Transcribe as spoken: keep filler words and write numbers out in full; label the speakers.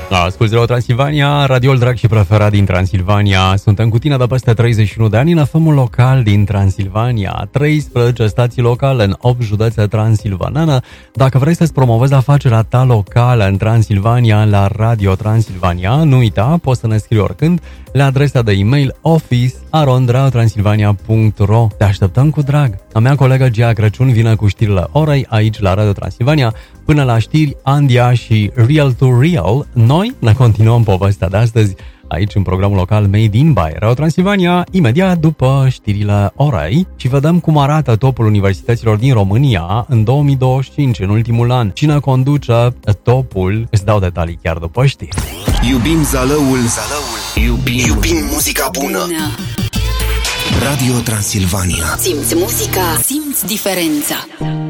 Speaker 1: Asculți Radio Transilvania, radioul drag și preferat din Transilvania. Suntem cu tine de peste treizeci și unu de ani în F M-ul local din Transilvania. treisprezece stații locale în opt județe transilvanene. Dacă vrei să-ți promovezi afacerea ta locală în Transilvania la Radio Transilvania, nu uita, poți să ne scrii oricând la adresa de e-mail office arond radio transilvania punct ro. Te așteptăm cu drag. A mea colegă Gia Crăciun vine cu știrile orei aici la Radio Transilvania. Până la știri, Andia și Real to Real, noi ne continuăm povestea de astăzi aici în programul local Made in by Radio Transilvania, imediat după știrile orei, și vedem cum arată topul universităților din România în două mii douăzeci și cinci, în ultimul an. Cine conduce topul? Îți dau detalii chiar după știri.
Speaker 2: Iubim Zalăul, Zalăul. Iubim, Iubim muzica bună. bună. Radio Transilvania.
Speaker 3: Simți muzica, simți diferența.